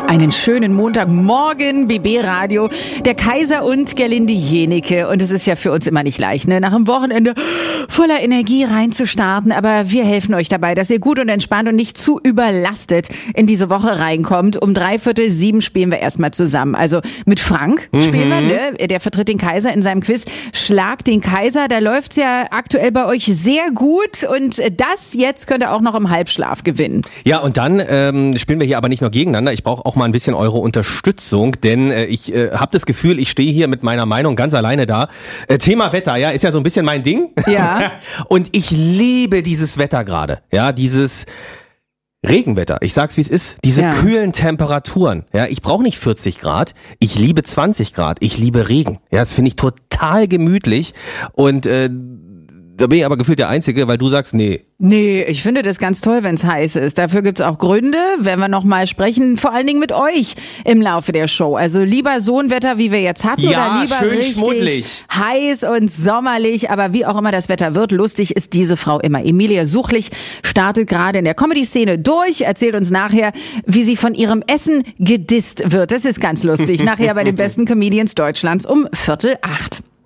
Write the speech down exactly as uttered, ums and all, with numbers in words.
Einen schönen Montagmorgen, B B Radio, der Kaiser und Gerlinde Jenike. Und es ist ja für uns immer nicht leicht, ne? Nach dem Wochenende voller Energie reinzustarten. Aber wir helfen euch dabei, dass ihr gut und entspannt und nicht zu überlastet in diese Woche reinkommt. Um dreiviertel sieben spielen wir erstmal zusammen. Also mit Frank mhm. spielen wir, ne? Der vertritt den Kaiser in seinem Quiz. Schlag den Kaiser, da läuft's ja aktuell bei euch sehr gut. Und das jetzt könnt ihr auch noch im Halbschlaf gewinnen. Ja, und dann ähm, spielen wir hier aber nicht nur gegeneinander. Ich brauche auch mal ein bisschen eure Unterstützung, denn äh, ich äh, habe das Gefühl, ich stehe hier mit meiner Meinung ganz alleine da. Äh, Thema Wetter, ja, ist ja so ein bisschen mein Ding. Ja. Und ich liebe dieses Wetter gerade, ja, dieses Regenwetter. Ich sag's, wie es ist. Diese ja. kühlen Temperaturen. Ja, ich brauche nicht vierzig Grad. Ich liebe zwanzig Grad. Ich liebe Regen. Ja, das finde ich total gemütlich. Und äh, da bin ich aber gefühlt der Einzige, weil du sagst, nee. Nee, ich finde das ganz toll, wenn es heiß ist. Dafür gibt's auch Gründe, wenn wir noch mal sprechen, vor allen Dingen mit euch im Laufe der Show. Also lieber so ein Wetter, wie wir jetzt hatten, ja, oder lieber schön richtig schmuddelig. heiß und sommerlich. Aber wie auch immer das Wetter wird, lustig ist diese Frau immer. Emilia Suchlich startet gerade in der Comedy-Szene durch, erzählt uns nachher, wie sie von ihrem Essen gedisst wird. Das ist ganz lustig. Nachher bei den besten Comedians Deutschlands um Viertel acht.